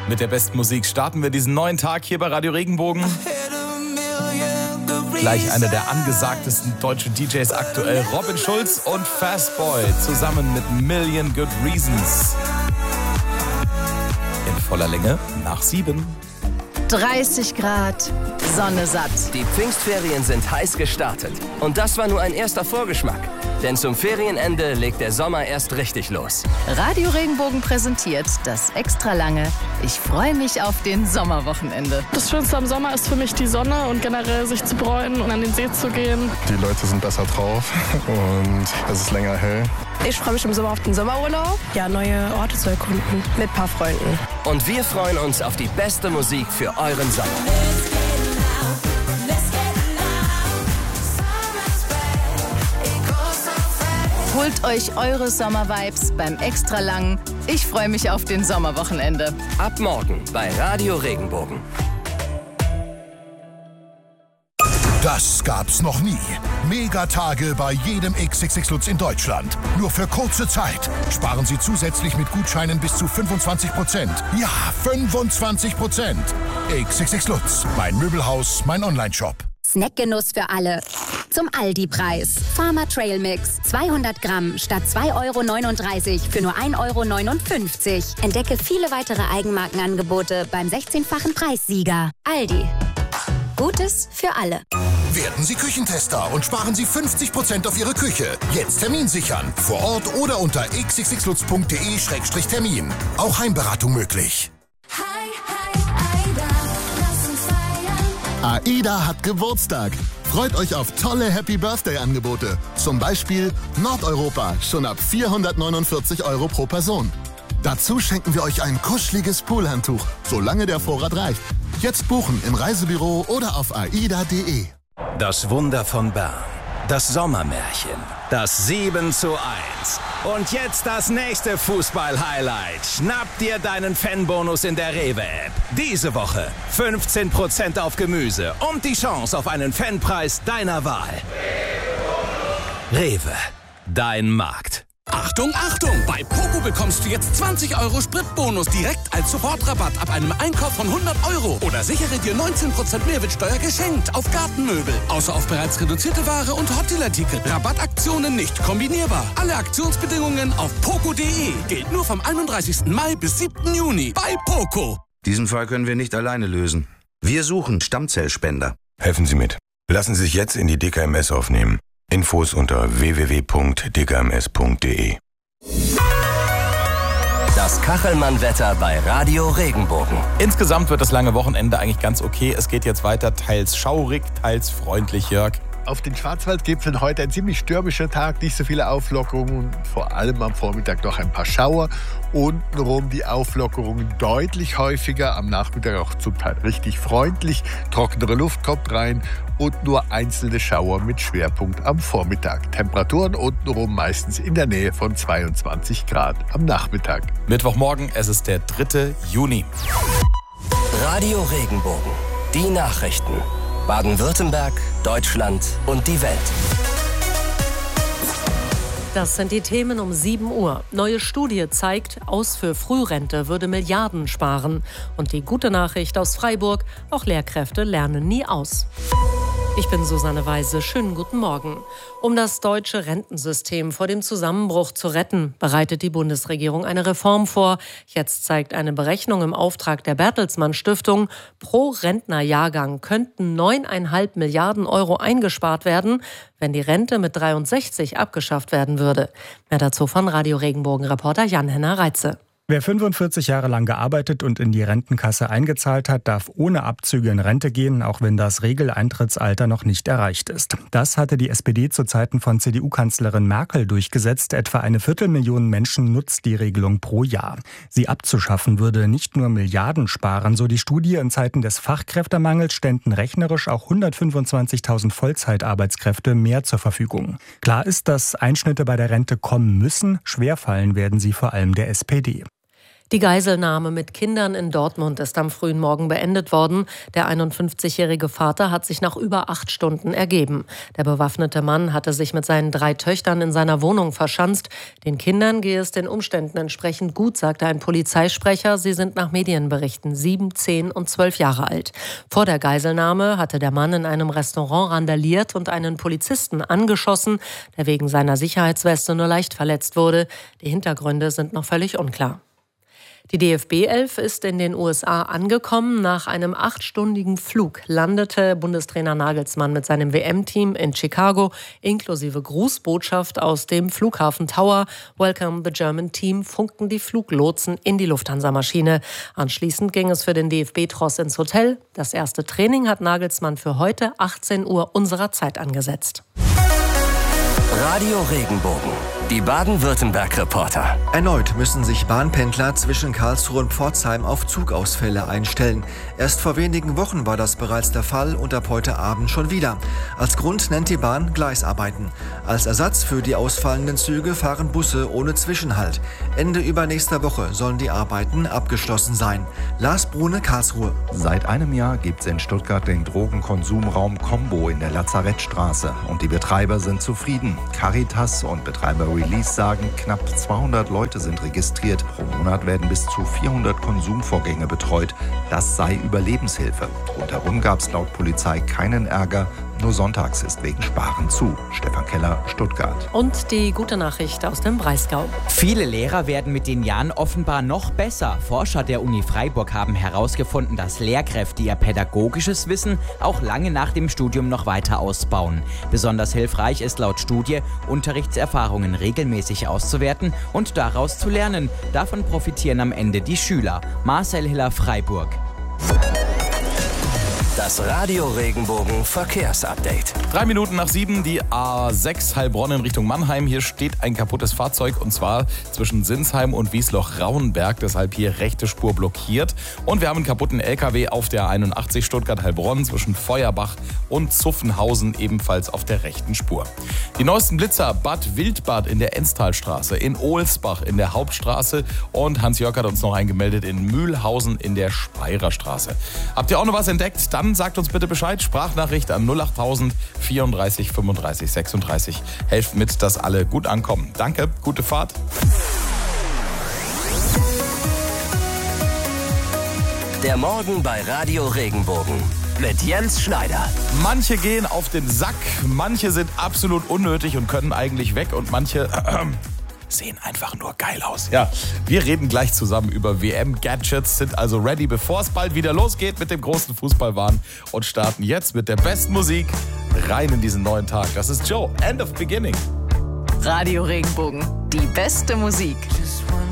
Mit der besten Musik starten wir diesen neuen Tag hier bei Radio Regenbogen. Gleich einer der angesagtesten deutschen DJs aktuell, Robin Schulz und Fastboy, zusammen mit Million Good Reasons. In voller Länge nach 7. 30 Grad, Sonne satt. Die Pfingstferien sind heiß gestartet. Und das war nur ein erster Vorgeschmack. Denn zum Ferienende legt der Sommer erst richtig los. Radio Regenbogen präsentiert das extra lange Ich freue mich auf den Sommerwochenende. Das Schönste am Sommer ist für mich die Sonne und generell sich zu bräunen und an den See zu gehen. Die Leute sind besser drauf und es ist länger hell. Ich freue mich im Sommer auf den Sommerurlaub. Ja, neue Orte zu erkunden mit ein paar Freunden. Und wir freuen uns auf die beste Musik für euren Sommer. Holt euch eure Sommervibes beim extra langen Ich freue mich auf den Sommerwochenende. Ab morgen bei Radio Regenbogen. Das gab's noch nie. Megatage bei jedem XXX Lutz in Deutschland. Nur für kurze Zeit. Sparen Sie zusätzlich mit Gutscheinen bis zu 25%. Ja, 25%. XXX Lutz. Mein Möbelhaus, mein Onlineshop. Snackgenuss für alle. Zum Aldi-Preis. Farmer Trail Mix. 200 Gramm statt 2,39 € für nur 1,59 €. Entdecke viele weitere Eigenmarkenangebote beim 16-fachen Preissieger. Aldi. Gutes für alle. Werden Sie Küchentester und sparen Sie 50% auf Ihre Küche. Jetzt Termin sichern. Vor Ort oder unter xxxlutz.de/termin. Auch Heimberatung möglich. AIDA hat Geburtstag. Freut euch auf tolle Happy-Birthday-Angebote. Zum Beispiel Nordeuropa, schon ab 449 € pro Person. Dazu schenken wir euch ein kuscheliges Poolhandtuch, solange der Vorrat reicht. Jetzt buchen im Reisebüro oder auf aida.de. Das Wunder von Bern. Das Sommermärchen. Das 7:1. Und jetzt das nächste Fußball-Highlight. Schnapp dir deinen Fanbonus in der Rewe-App. Diese Woche 15% auf Gemüse und die Chance auf einen Fanpreis deiner Wahl. Rewe. Dein Markt. Achtung, Achtung! Bei Poco bekommst du jetzt 20 € Spritbonus direkt als Sofortrabatt ab einem Einkauf von 100 €. Oder sichere dir 19% Mehrwertsteuer geschenkt auf Gartenmöbel. Außer auf bereits reduzierte Ware und Hotelartikel. Rabattaktionen nicht kombinierbar. Alle Aktionsbedingungen auf poco.de. Gilt nur vom 31. Mai bis 7. Juni bei Poco. Diesen Fall können wir nicht alleine lösen. Wir suchen Stammzellspender. Helfen Sie mit. Lassen Sie sich jetzt in die DKMS aufnehmen. Infos unter www.dkms.de. Das Kachelmann-Wetter bei Radio Regenbogen. Insgesamt wird das lange Wochenende eigentlich ganz okay. Es geht jetzt weiter, teils schaurig, teils freundlich, Jörg. Auf den Schwarzwaldgipfeln heute ein ziemlich stürmischer Tag, nicht so viele Auflockerungen, vor allem am Vormittag noch ein paar Schauer. Untenrum die Auflockerungen deutlich häufiger, am Nachmittag auch zum Teil richtig freundlich. Trockenere Luft kommt rein und nur einzelne Schauer mit Schwerpunkt am Vormittag. Temperaturen untenrum meistens in der Nähe von 22 Grad am Nachmittag. Mittwochmorgen, es ist der 3. Juni. Radio Regenbogen. Die Nachrichten. Baden-Württemberg, Deutschland und die Welt. Das sind die Themen um 7 Uhr. Neue Studie zeigt, Aus für Frührente würde Milliarden sparen. Und die gute Nachricht aus Freiburg, auch Lehrkräfte lernen nie aus. Ich bin Susanne Weise. Schönen guten Morgen. Um das deutsche Rentensystem vor dem Zusammenbruch zu retten, bereitet die Bundesregierung eine Reform vor. Jetzt zeigt eine Berechnung im Auftrag der Bertelsmann Stiftung, pro Rentnerjahrgang könnten 9,5 Milliarden € eingespart werden, wenn die Rente mit 63 abgeschafft werden würde. Mehr dazu von Radio Regenbogen-Reporter Jan-Henner Reitze. Wer 45 Jahre lang gearbeitet und in die Rentenkasse eingezahlt hat, darf ohne Abzüge in Rente gehen, auch wenn das Regeleintrittsalter noch nicht erreicht ist. Das hatte die SPD zu Zeiten von CDU-Kanzlerin Merkel durchgesetzt. Etwa 250.000 Menschen nutzt die Regelung pro Jahr. Sie abzuschaffen würde nicht nur Milliarden sparen, so die Studie. In Zeiten des Fachkräftemangels ständen rechnerisch auch 125.000 Vollzeitarbeitskräfte mehr zur Verfügung. Klar ist, dass Einschnitte bei der Rente kommen müssen. Schwerfallen werden sie vor allem der SPD. Die Geiselnahme mit Kindern in Dortmund ist am frühen Morgen beendet worden. Der 51-jährige Vater hat sich nach über 8 Stunden ergeben. Der bewaffnete Mann hatte sich mit seinen 3 Töchtern in seiner Wohnung verschanzt. Den Kindern gehe es den Umständen entsprechend gut, sagte ein Polizeisprecher. Sie sind nach Medienberichten 7, 10 und 12 Jahre alt. Vor der Geiselnahme hatte der Mann in einem Restaurant randaliert und einen Polizisten angeschossen, der wegen seiner Sicherheitsweste nur leicht verletzt wurde. Die Hintergründe sind noch völlig unklar. Die DFB-11 ist in den USA angekommen. Nach einem 8-stündigen Flug landete Bundestrainer Nagelsmann mit seinem WM-Team in Chicago, inklusive Grußbotschaft aus dem Flughafen Tower. Welcome the German Team funkten die Fluglotsen in die Lufthansa-Maschine. Anschließend ging es für den DFB-Tross ins Hotel. Das erste Training hat Nagelsmann für heute 18 Uhr unserer Zeit angesetzt. Radio Regenbogen, die Baden-Württemberg-Reporter. Erneut müssen sich Bahnpendler zwischen Karlsruhe und Pforzheim auf Zugausfälle einstellen. Erst vor wenigen Wochen war das bereits der Fall und ab heute Abend schon wieder. Als Grund nennt die Bahn Gleisarbeiten. Als Ersatz für die ausfallenden Züge fahren Busse ohne Zwischenhalt. Ende übernächster Woche sollen die Arbeiten abgeschlossen sein. Lars Brune, Karlsruhe. Seit einem Jahr gibt es in Stuttgart den Drogenkonsumraum Combo in der Lazarettstraße und die Betreiber sind zufrieden. Caritas und Betreiber Release sagen, knapp 200 Leute sind registriert. Pro Monat werden bis zu 400 Konsumvorgänge betreut. Das sei Überlebenshilfe. Rundherum gab es laut Polizei keinen Ärger. Nur sonntags ist wegen Sparen zu. Stefan Keller, Stuttgart. Und die gute Nachricht aus dem Breisgau. Viele Lehrer werden mit den Jahren offenbar noch besser. Forscher der Uni Freiburg haben herausgefunden, dass Lehrkräfte ihr pädagogisches Wissen auch lange nach dem Studium noch weiter ausbauen. Besonders hilfreich ist laut Studie, Unterrichtserfahrungen regelmäßig auszuwerten und daraus zu lernen. Davon profitieren am Ende die Schüler. Marcel Hiller, Freiburg. Das Radio Regenbogen Verkehrsupdate. 3 Minuten nach 7, die A6 Heilbronn in Richtung Mannheim. Hier steht ein kaputtes Fahrzeug und zwar zwischen Sinsheim und Wiesloch-Rauenberg. Deshalb hier rechte Spur blockiert. Und wir haben einen kaputten LKW auf der 81 Stuttgart-Heilbronn zwischen Feuerbach und Zuffenhausen ebenfalls auf der rechten Spur. Die neuesten Blitzer: Bad Wildbad in der Enztalstraße, in Ohlsbach in der Hauptstraße und Hans-Jörg hat uns noch eingemeldet in Mühlhausen in der Speirerstraße. Habt ihr auch noch was entdeckt? Dann sagt uns bitte Bescheid. Sprachnachricht an 08000 34 35 36. Helft mit, dass alle gut ankommen. Danke, gute Fahrt. Der Morgen bei Radio Regenbogen mit Jens Schneider. Manche gehen auf den Sack, manche sind absolut unnötig und können eigentlich weg und manche sehen einfach nur geil aus. Ja, wir reden gleich zusammen über WM-Gadgets, sind also ready, bevor es bald wieder losgeht mit dem großen Fußballwahn und starten jetzt mit der besten Musik rein in diesen neuen Tag. Das ist Joe, End of Beginning. Radio Regenbogen, die beste Musik.